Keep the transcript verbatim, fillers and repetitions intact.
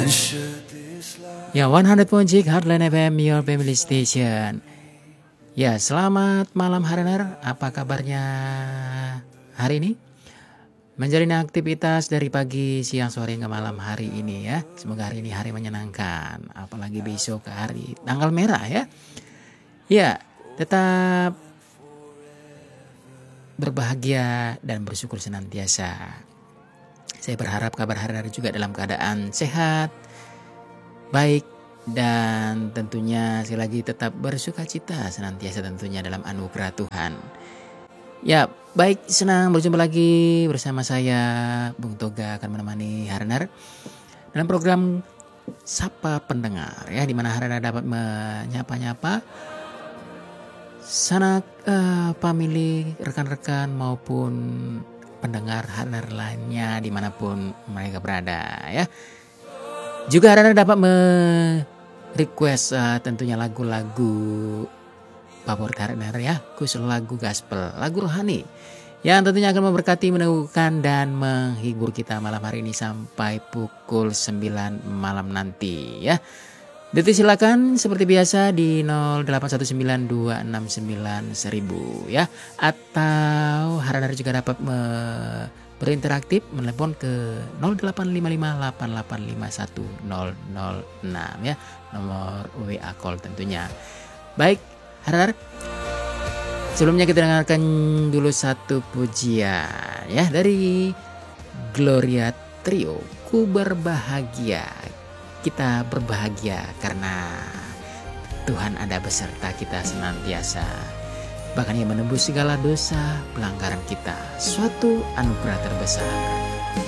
Ya, seratus point six Heartland F M, your family station. Ya, selamat malam Harner. Apa kabarnya hari ini? Menjalani aktivitas dari pagi, siang, sore, hingga malam hari ini ya. Semoga hari ini hari menyenangkan. Apalagi besok ke hari tanggal merah ya. Ya, tetap berbahagia dan bersyukur senantiasa. Saya berharap kabar Harner juga dalam keadaan sehat, baik, dan tentunya sekali lagi tetap bersukacita senantiasa tentunya dalam anugerah Tuhan. Ya, baik, senang berjumpa lagi bersama saya, Bung Toga, akan menemani Harner dalam program Sapa Pendengar ya, di mana Harner dapat menyapa-nyapa sanak uh, family, rekan-rekan maupun pendengar Harner lainnya dimanapun mereka berada ya. Juga Harner dapat me-request uh, tentunya lagu-lagu favorit Harner ya, khusus lagu gospel, lagu rohani yang tentunya akan memberkati, meneguhkan dan menghibur kita malam hari ini sampai pukul sembilan malam nanti ya. Detik silakan seperti biasa di nol delapan satu sembilan dua enam sembilan seribu ya, atau Harner juga dapat me- berinteraktif menelepon ke nol delapan lima lima delapan delapan lima satu nol nol enam ya, nomor W A call tentunya. Baik Harner, sebelumnya kita dengarkan dulu satu pujian ya dari Gloria Trio, Ku Berbahagia. Kita berbahagia karena Tuhan ada beserta kita senantiasa. Bahkan Ia menembus segala dosa pelanggaran kita, suatu anugerah terbesar.